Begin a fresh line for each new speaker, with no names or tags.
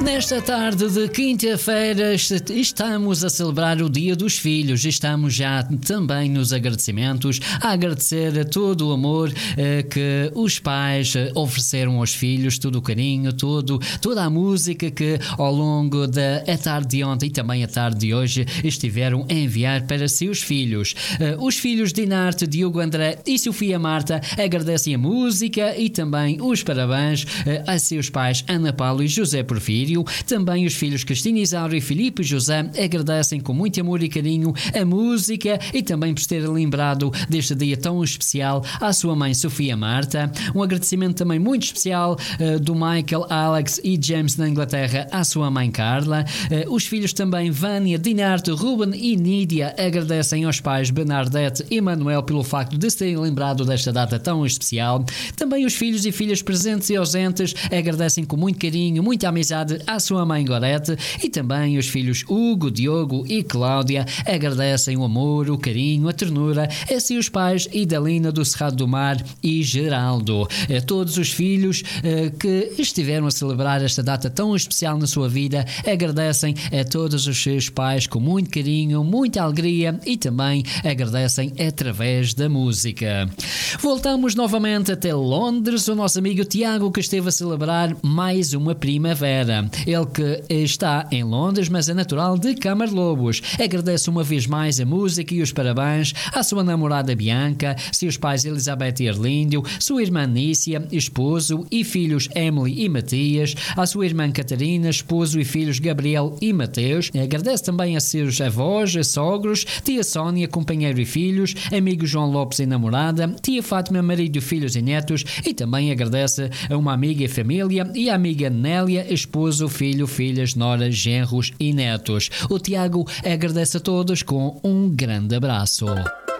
Nesta tarde de quinta-feira estamos a celebrar o Dia dos Filhos. Estamos já também nos agradecimentos, a agradecer todo o amor que os pais ofereceram aos filhos, todo o carinho, toda a música que ao longo da tarde de ontem e também a tarde de hoje estiveram a enviar para seus filhos. Os filhos de Dinarte, Diogo André e Sofia Marta agradecem a música e também os parabéns a seus pais Ana Paulo e José Porfírio. Também os filhos Cristina Isauro e Filipe José agradecem com muito amor e carinho a música e também por terem lembrado deste dia tão especial à sua mãe Sofia Marta. Um agradecimento também muito especial do Michael, Alex e James da Inglaterra à sua mãe Carla. Os filhos também Vânia, Dinarte, Ruben e Nídia agradecem aos pais Bernadette e Manuel pelo facto de se terem lembrado desta data tão especial. Também os filhos e filhas presentes e ausentes agradecem com muito carinho, muita amizade à sua mãe Gorete e também os filhos Hugo, Diogo e Cláudia agradecem o amor, o carinho, a ternura a seus pais Idalina do Cerrado do Mar e Geraldo. A todos os filhos que estiveram a celebrar esta data tão especial na sua vida agradecem a todos os seus pais com muito carinho, muita alegria e também agradecem através da música. Voltamos novamente até Londres, o nosso amigo Tiago que esteve a celebrar mais uma primavera. Ele que está em Londres, mas é natural de Camarlobos. Agradece uma vez mais a música e os parabéns à sua namorada Bianca, seus pais Elizabeth e Erlíndio, sua irmã Nícia, esposo e filhos Emily e Matias, à sua irmã Catarina, esposo e filhos Gabriel e Mateus. Agradece também a seus avós, sogros, tia Sónia, companheiro e filhos, amigo João Lopes e namorada, tia Fátima, marido, filhos e netos, e também agradece a uma amiga e família e a amiga Nélia, esposo, filho, filhas, noras, genros e netos. O Tiago agradece a todos com um grande abraço.